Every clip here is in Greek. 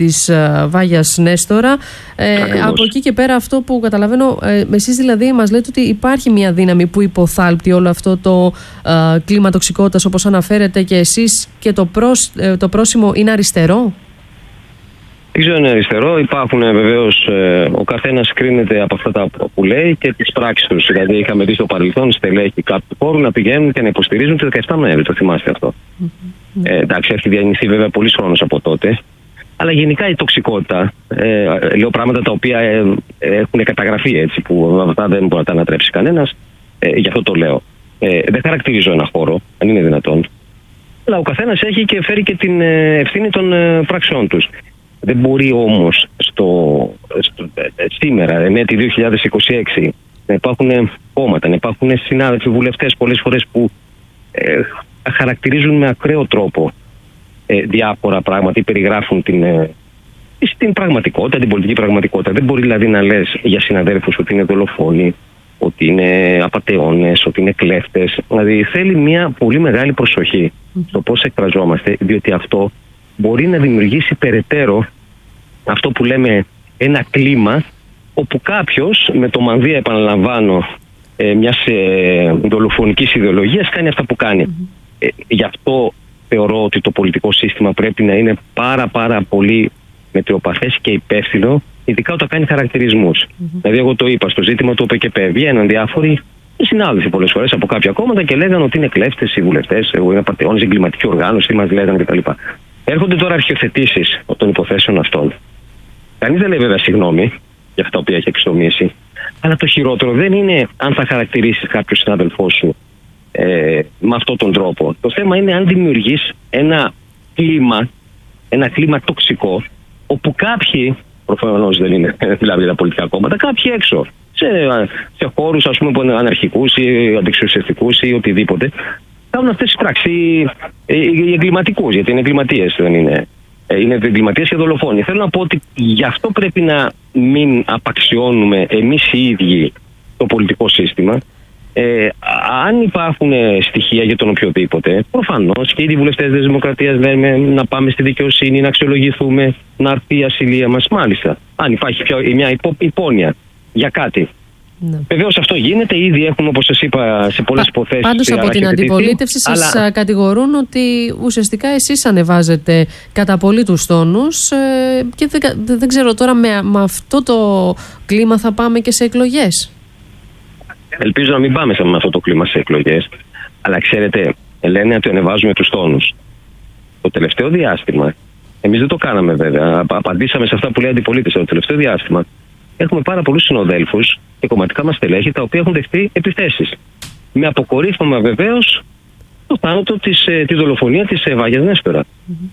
της Βάγιας Νέστορα. Από εκεί και πέρα, αυτό που καταλαβαίνω, εσείς δηλαδή μας λέτε ότι υπάρχει μια δύναμη που υποθάλπτει όλο αυτό το κλίμα τοξικότητας, όπως αναφέρετε και εσείς, και το πρόσημο είναι αριστερό. Δεν ξέρω αν είναι αριστερό. Υπάρχουν βεβαίως, ο καθένας κρίνεται από αυτά που λέει και τις πράξεις τους. Δηλαδή, είχαμε δει στο παρελθόν στελέχη κάποιου χώρου να πηγαίνουν και να υποστηρίζουν τις 17 Νοέμβρη. Το θυμάστε αυτό. Εντάξει, έχει διανυθεί βέβαια πολύς χρόνος από τότε. Αλλά γενικά η τοξικότητα, λέω πράγματα τα οποία έχουν καταγραφεί έτσι, που αυτά δεν μπορεί να τα ανατρέψει κανένας. Γι' αυτό το λέω. Δεν χαρακτηρίζω ένα χώρο, αν είναι δυνατόν. Αλλά ο καθένας έχει και φέρει και την ευθύνη των πράξεών τους. Δεν μπορεί όμως σήμερα, το 2026, να υπάρχουν κόμματα, να υπάρχουν συνάδελφοι βουλευτές πολλές φορές που χαρακτηρίζουν με ακραίο τρόπο διάφορα πράγματα ή περιγράφουν την πραγματικότητα, την πολιτική πραγματικότητα. Δεν μπορεί δηλαδή να λες για συναδέλφους ότι είναι δολοφόνοι, ότι είναι απατεώνες, ότι είναι κλέφτες. Δηλαδή θέλει μια πολύ μεγάλη προσοχή στο πώς εκφραζόμαστε, διότι αυτό μπορεί να δημιουργήσει περαιτέρω αυτό που λέμε ένα κλίμα όπου κάποιος με το μανδύα, επαναλαμβάνω, μιας δολοφονικής ιδεολογίας κάνει αυτά που κάνει. Γι' αυτό θεωρώ ότι το πολιτικό σύστημα πρέπει να είναι πάρα πολύ μετριοπαθές και υπεύθυνο, ειδικά όταν κάνει χαρακτηρισμούς. Δηλαδή, εγώ το είπα στο ζήτημα του ΟΠΕΚΕΠΕ. Βγαίναν διάφοροι συνάδελφοι πολλές φορές από κάποια κόμματα και λέγανε ότι είναι κλέφτες οι βουλευτές, είναι απατεώνες, εγκληματική οργάνωση, τι μας λέγανε κτλ. Έρχονται τώρα αρχιοθετήσεις των υποθέσεων αυτών. Κανείς δεν λέει βέβαια συγγνώμη για αυτά που έχει εξομίσει. Αλλά το χειρότερο δεν είναι αν θα χαρακτηρίσεις κάποιο συνάδελφό σου με αυτόν τον τρόπο. Το θέμα είναι αν δημιουργείς ένα κλίμα τοξικό, όπου κάποιοι, προφανώς δεν είναι δηλαδή τα πολιτικά κόμματα, κάποιοι έξω, σε χώρους ας πούμε που είναι αναρχικούς ή αντιξουσιαστικούς ή οτιδήποτε, κάνουν αυτές τις πράξεις οι εγκληματικούς, γιατί είναι εγκληματίες, δεν είναι. Είναι εγκληματίες και δολοφόνοι. Θέλω να πω ότι γι' αυτό πρέπει να μην απαξιώνουμε εμείς οι ίδιοι το πολιτικό σύστημα. Αν υπάρχουν στοιχεία για τον οποιοδήποτε, προφανώς και οι βουλευτές της Δημοκρατίας λέμε να πάμε στη δικαιοσύνη, να αξιολογηθούμε, να έρθει η ασυλία μας. Μάλιστα, αν υπάρχει μια υπόνοια για κάτι. Ναι. Βεβαίως αυτό γίνεται, ήδη έχουμε, όπως σας είπα, σε πολλές υποθέσεις. Πάντως από την αντιπολίτευση σας κατηγορούν ότι ουσιαστικά εσείς ανεβάζετε κατά πολύ τους τόνους και δεν ξέρω τώρα με αυτό το κλίμα θα πάμε και σε εκλογές. Ελπίζω να μην πάμε με αυτό το κλίμα σε εκλογές, αλλά ξέρετε, λένε ότι ανεβάζουμε τους τόνους. Το τελευταίο διάστημα, εμείς δεν το κάναμε βέβαια, απαντήσαμε σε αυτά που λέει η αντιπολίτευση. Το τελευταίο διάστημα έχουμε πάρα πολλούς συνοδέλφους και κομματικά μας στελέχη τα οποία έχουν δεχτεί επιθέσεις. Με αποκορύφωμα βεβαίως το θάνατο τη δολοφονία της Βάγιας Νέστορα.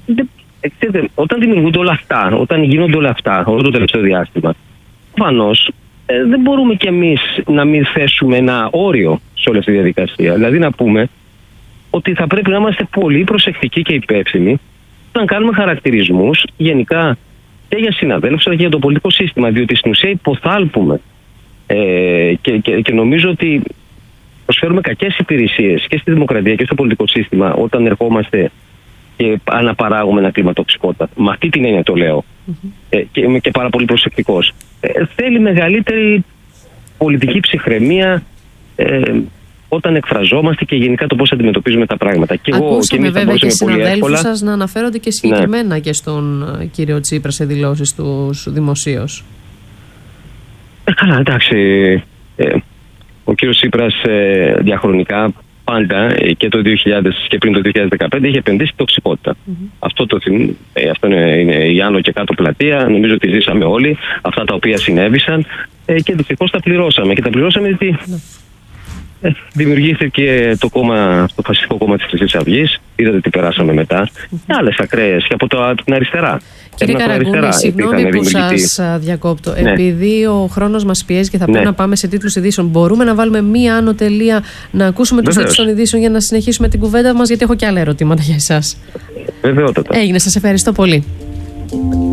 Όταν δημιουργούνται όλα αυτά, όταν γίνονται όλα αυτά όλο το τελευταίο διάστημα, προφανώς δεν μπορούμε κι εμείς να μην θέσουμε ένα όριο σε όλη αυτή τη διαδικασία. Δηλαδή να πούμε ότι θα πρέπει να είμαστε πολύ προσεκτικοί και υπεύθυνοι όταν κάνουμε χαρακτηρισμούς γενικά και για συναδέλφους αλλά και για το πολιτικό σύστημα, διότι στην ουσία υποθάλπουμε και νομίζω ότι προσφέρουμε κακές υπηρεσίες και στη δημοκρατία και στο πολιτικό σύστημα όταν ερχόμαστε και αναπαράγουμε ένα κλίμα τοξικότητα. Με αυτή την έννοια το λέω και είμαι και πάρα πολύ προσεκτικός. Θέλει μεγαλύτερη πολιτική ψυχραιμία όταν εκφραζόμαστε και γενικά το πώς αντιμετωπίζουμε τα πράγματα. Και ακούσαμε βέβαια και συναδέλφους σας να αναφέρονται και συγκεκριμένα και στον κύριο Τσίπρα σε δηλώσεις τους δημοσίως. Καλά, εντάξει. Ο κύριος Τσίπρας διαχρονικά πάντα και το 2000 και πριν το 2015 είχε επενδύσει τοξικότητα. Αυτό είναι η άνω και κάτω πλατεία. Νομίζω ότι ζήσαμε όλοι αυτά τα οποία συνέβησαν και δυστυχώς τα πληρώσαμε. Και τα πληρώσαμε γιατί δημιουργήθηκε το φασιστικό κόμμα της Χρυσής Αυγής. Είδατε τι περάσαμε μετά. Και άλλες ακραίες και από την αριστερά. Κύριε Καραγκούνη, συγγνώμη που σας διακόπτω. Ναι. Επειδή ο χρόνος μας πιέζει και θα πρέπει να πάμε σε τίτλους ειδήσεων, μπορούμε να βάλουμε μία άνω τελεία, να ακούσουμε τους τίτλους των ειδήσεων για να συνεχίσουμε την κουβέντα μας, γιατί έχω και άλλα ερωτήματα για εσάς. Βεβαιότατα. Έγινε, σας ευχαριστώ πολύ.